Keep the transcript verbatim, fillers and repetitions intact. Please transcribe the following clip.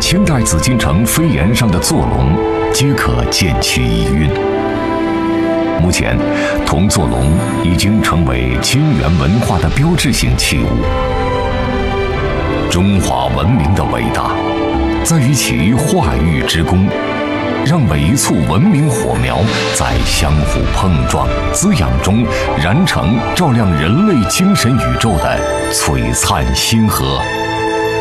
清代紫禁城飞檐上的坐龙皆可见其一韵。目前，铜坐龙已经成为金元文化的标志性器物。中华文明的伟大，在于其化育之功，让每一簇文明火苗在相互碰撞、滋养中燃成照亮人类精神宇宙的璀璨星河。